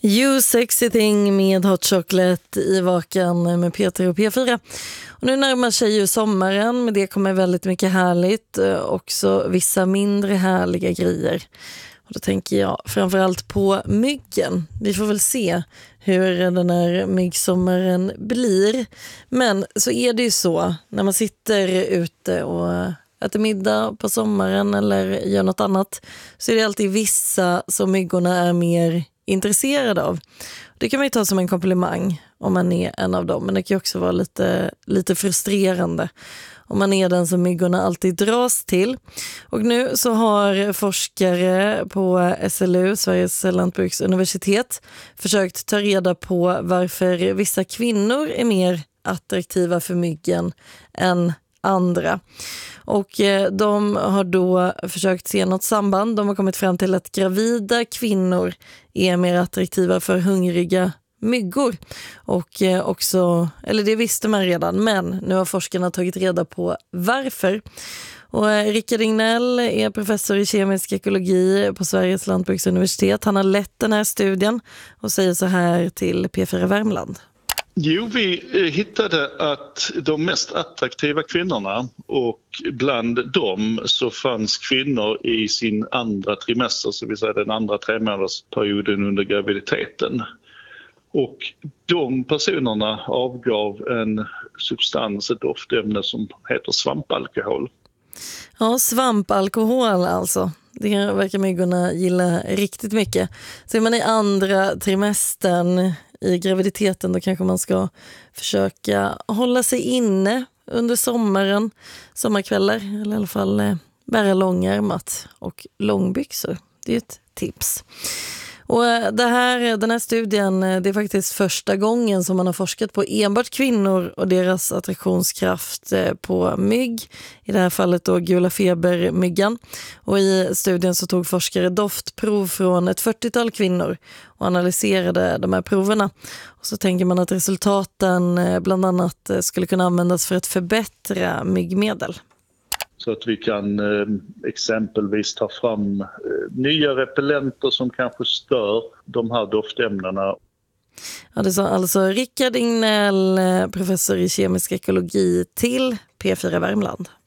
You Sexy Thing med Hot Chocolate i Vakan med Peter och P4. Och nu närmar sig ju sommaren, med det kommer väldigt mycket härligt, också vissa mindre härliga grejer. Och då tänker jag framförallt på myggen. Vi får väl se hur den här myggsommaren blir. Men så är det ju så, när man sitter ute och äter middag på sommaren eller gör något annat, så är det alltid vissa som myggorna är mer intresserade av. Det kan man ju ta som en komplimang om man är en av dem, men det kan ju också vara lite frustrerande om man är den som myggorna alltid dras till. Och nu så har forskare på SLU, Sveriges lantbruksuniversitet, försökt ta reda på varför vissa kvinnor är mer attraktiva för myggen än andra. Och de har då försökt se något samband. De har kommit fram till att gravida kvinnor är mer attraktiva för hungriga myggor. Och också, eller det visste man redan, men nu har forskarna tagit reda på varför. Och Rickard Ignell är professor i kemisk ekologi på Sveriges lantbruksuniversitet. Han har lett den här studien och säger så här till P4 Värmland. Jo, vi hittade att de mest attraktiva kvinnorna, och bland dem så fanns kvinnor i sin andra trimester, så vill säga den andra 3-månadersperioden under graviditeten. Och de personerna avgav en substans, ett doftämne som heter svampalkohol. Ja, svampalkohol alltså. Det verkar myggorna gilla riktigt mycket. Så är man i andra trimestern i graviditeten, då kanske man ska försöka hålla sig inne under sommarkvällar. Eller i alla fall bära långärmat och långbyxor. Det är ett tips. Och den här studien, det är faktiskt första gången som man har forskat på enbart kvinnor och deras attraktionskraft på mygg. I det här fallet då gula febermyggan. Och i studien så tog forskare doftprov från ett 40-tal kvinnor och analyserade de här proverna. Och så tänker man att resultaten bland annat skulle kunna användas för att förbättra myggmedel. Så att vi kan exempelvis ta fram nya repellenter som kanske stör de här doftämnena. Ja, det sa alltså Rickard Ignell, professor i kemisk ekologi, till P4 Värmland.